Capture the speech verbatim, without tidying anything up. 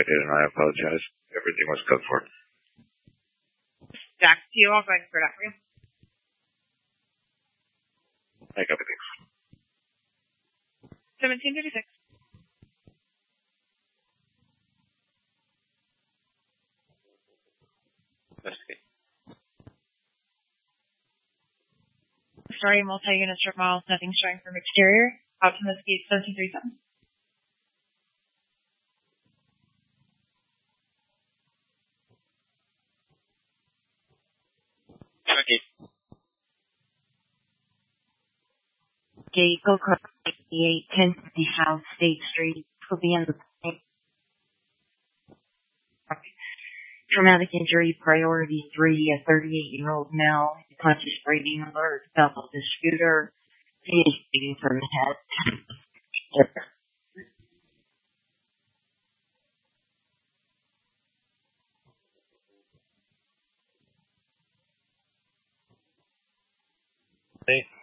did, and I apologize. Everything was code for. Jack, to you. I'll go ahead and clear that for you. I copy, thanks. seventeen thirty-six. Investigate. Sorry, multi-unit strip miles, nothing showing from exterior. Out to investigate seventeen thirty-seven. Okay. Gate, go across eighty-eight, ten fifty South State Street, will be in the traumatic injury, priority three, a thirty-eight-year-old male, conscious breathing alert, fell off the scooter, he is bleeding from the head. Hey,